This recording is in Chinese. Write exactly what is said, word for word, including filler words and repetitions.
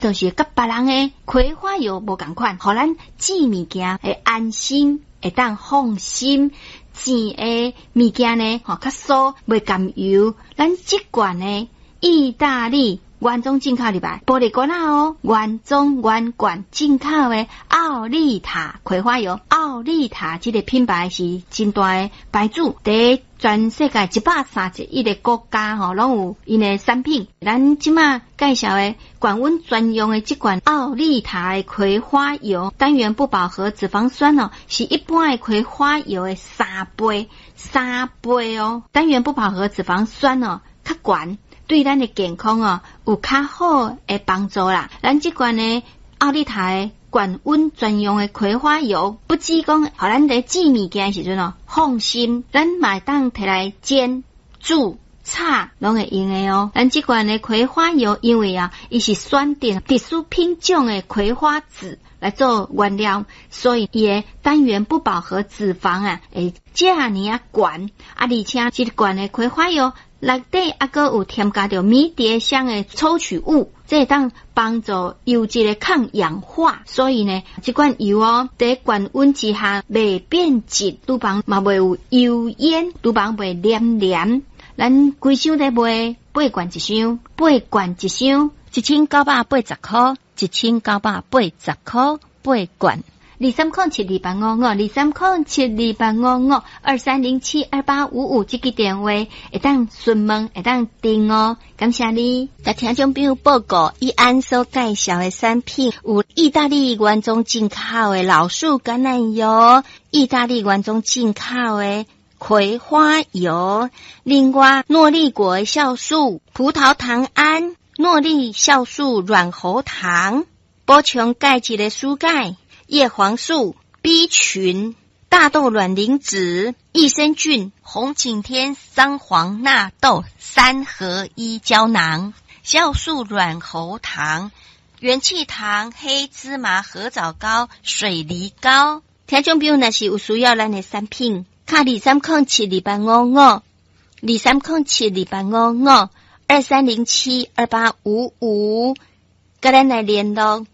就是甲别人的葵花油无同款，互咱煮物件会安心，会当放心。煮的物件呢，吼较酥，袂甘油。咱即罐呢，意大利原装进口入来，玻璃罐啊哦，原装原罐进口的奥利塔葵花油，奥利塔这个品牌是真大的牌子，在全世界一百三十一个国家吼，拢有因的产品。咱即马介绍的管温专用的这罐奥利塔的葵花油，单元不饱和脂肪酸哦，是一般的葵花油的三倍，三倍哦，单元不饱和脂肪酸哦，较悬。对咱的健康哦，有较好的帮助啦。咱这罐呢，奥利塔的管温专用的葵花油，不止讲，互咱在煮物件的时阵哦，放心，咱买当摕来煎、煮、炒，拢会用的哦。咱这罐的葵花油，因为啊，伊是选定特殊品种的葵花籽来做原料，所以伊的单元不饱和脂肪啊，会这样啊悬啊，而且这罐的葵花油。内底还阁有添加着迷迭香的抽取物，这会当帮助油脂的抗氧化。所以呢，这罐油哦，在高温之下袂变质，厨房嘛袂有油烟，厨房袂黏黏。咱规箱在卖八罐一箱，八罐一箱，一千九百八十块，一千九百八十块，八罐。二三空七二八五五，二三空七二八五五，二三零七二八五五，这个电话会当询问，会当订哦。感谢你。甲听众朋友报告，以安所介绍的产品有意大利原装进口的老树橄榄油，意大利原装进口的葵花油，另外诺丽果酵素、葡萄糖胺、诺丽酵素软喉糖，补充钙质的蔬钙。叶黄素、B 群、大豆卵磷脂、益生菌、红景天桑黄纳豆三合一胶囊、酵素软喉糖、元气糖、黑芝麻合枣糕、水梨糕。听众朋友若是有需要咱的产品，卡二三空七二八五五，二三空七二八五五，二三零七二八五五，跟咱来联络。